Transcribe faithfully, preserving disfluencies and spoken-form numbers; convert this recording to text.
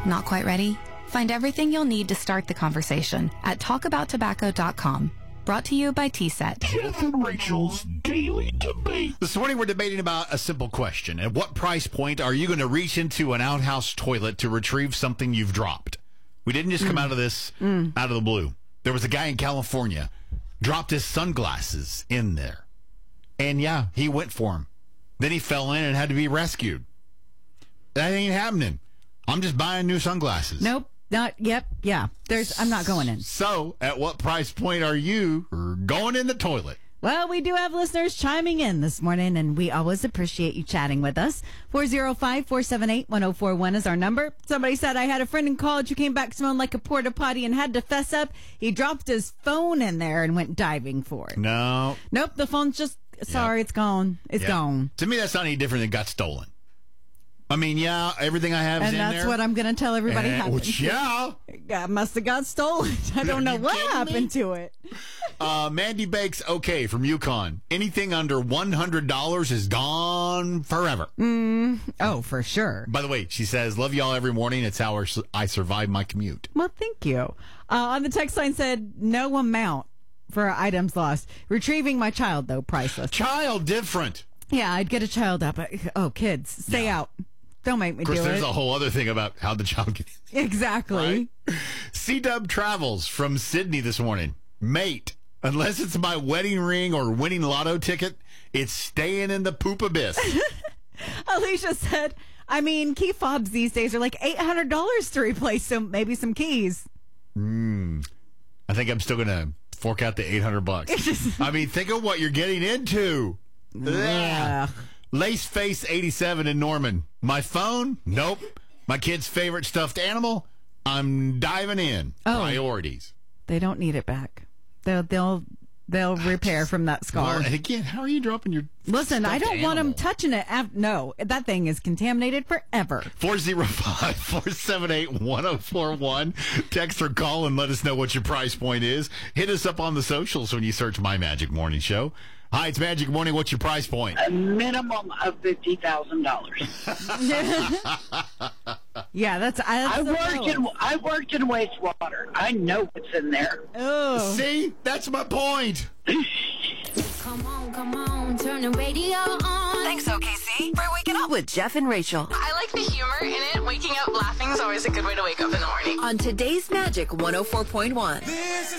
Not quite ready? Find everything you'll need to start the conversation at talk about tobacco dot com. Brought to you by T SET. Jeff and Rachel's Daily Debate. This morning we're debating about a simple question. At what price point are you going to reach into an outhouse toilet to retrieve something you've dropped? We didn't just come mm. out of this mm. out of the blue. There was a guy in California, dropped his sunglasses in there. And yeah, he went for him. Then he fell in and had to be rescued. That ain't happening. I'm just buying new sunglasses. Nope. Not, yep, yeah. There's. I'm not going in. So, at what price point are you going in the toilet? Well, we do have listeners chiming in this morning, and we always appreciate you chatting with us. four oh five, four seven eight, one oh four one is our number. Somebody said, I had a friend in college who came back smelling like a porta potty and had to fess up. He dropped his phone in there and went diving for it. No. Nope, the phone's just, sorry, yep. it's gone. It's yep. gone. To me, that's not any different than got stolen. I mean, yeah, everything I have is in there. And that's what I'm going to tell everybody and, happened. Which, yeah. I must have got stolen. I don't know what happened me? to it. Uh, Mandy Bakes, okay, from Yukon. Anything under one hundred dollars is gone forever. Mm, oh, for sure. By the way, she says, love y'all every morning. It's how I survive my commute. Well, thank you. Uh, on the text line said, no amount for items lost. Retrieving my child, though, priceless. Child, different. Yeah, I'd get a child out, but, oh, kids, stay no. out. Don't make me do it. Of course, there's a whole other thing about how the child gets in. Exactly. Right? C-Dub Travels from Sydney this morning. Mate, unless it's my wedding ring or winning lotto ticket, it's staying in the poop abyss. Alicia said, I mean, key fobs these days are like eight hundred dollars to replace some, maybe some keys. Mm, I think I'm still going to fork out the eight hundred bucks. I mean, think of what you're getting into. Yeah. Lace Face eighty-seven in Norman. My phone? Nope. My kid's favorite stuffed animal? I'm diving in. Oh, priorities. They don't need it back. They'll they'll they'll repair from that scar. Well, and again, how are you dropping your Listen, I don't animal? want them touching it. Af- no, that thing is contaminated forever. four oh five, four seven eight, one oh four one. Text or call and let us know what your price point is. Hit us up on the socials when you search My Magic Morning Show. Hi, it's Magic Morning. What's your price point? A minimum of fifty thousand dollars. Yeah, that's, that's I worked in I worked in wastewater. I know what's in there. Oh, see, that's my point. Come on, come on, turn the radio on. Thanks, O K C, for waking up with Jeff and Rachel. I like the humor in it. Waking up laughing is always a good way to wake up in the morning. On today's Magic one oh four point one.